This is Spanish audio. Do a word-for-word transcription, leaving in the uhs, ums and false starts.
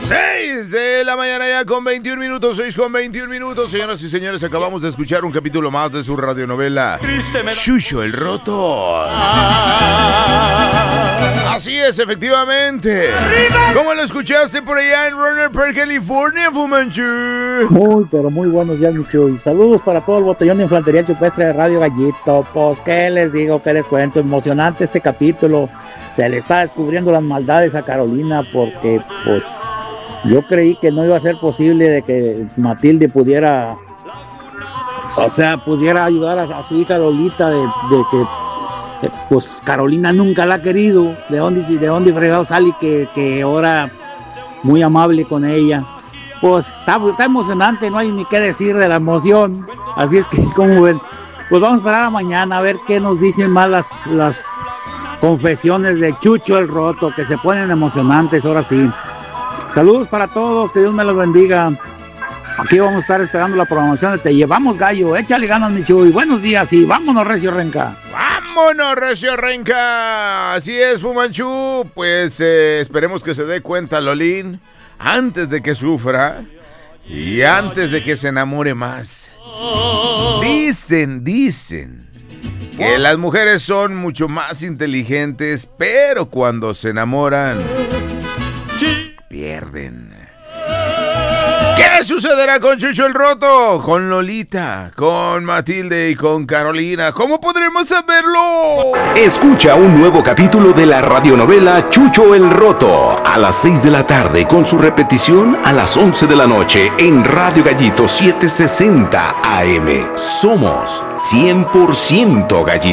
seis de la mañana ya con veintiún minutos, seis con veintiún minutos. Señoras y señores, acabamos de escuchar un capítulo más de su radionovela Chucho el Roto. Así es, efectivamente. ¿Cómo lo escuchaste por allá en Rohnert Park, California, Fumanchu? Muy, pero muy buenos días, Michu. Y saludos para todo el botellón de infantería chupestre de Radio Gallito. Pues, ¿qué les digo? ¿Qué les cuento? Emocionante este capítulo. Se le está descubriendo las maldades a Carolina porque, pues, yo creí que no iba a ser posible de que Matilde pudiera, o sea, pudiera ayudar a, a su hija Lolita, de, de que, eh, pues, Carolina nunca la ha querido. De dónde, de dónde fregado sale que, que ahora muy amable con ella. Pues, está, está emocionante, no hay ni qué decir de la emoción. Así es que, como ven, pues vamos a esperar a mañana a ver qué nos dicen más las, las confesiones de Chucho el Roto, que se ponen emocionantes, ahora sí. Saludos para todos, que Dios me los bendiga. Aquí vamos a estar esperando la programación de Te Llevamos Gallo. Échale ganas, Michu, y buenos días, y vámonos, Recio Renca. ¡Vámonos, Recio Renca! Así es, Fumanchu. Pues eh, esperemos que se dé cuenta Lolín antes de que sufra y antes de que se enamore más. Dicen, dicen que las mujeres son mucho más inteligentes, pero cuando se enamoran, pierden. ¿Qué sucederá con Chucho el Roto? Con Lolita, con Matilde y con Carolina. ¿Cómo podremos saberlo? Escucha un nuevo capítulo de la radionovela Chucho el Roto a las seis de la tarde, con su repetición a las once de la noche en Radio Gallito setecientos sesenta A M. Somos cien por ciento Gallito.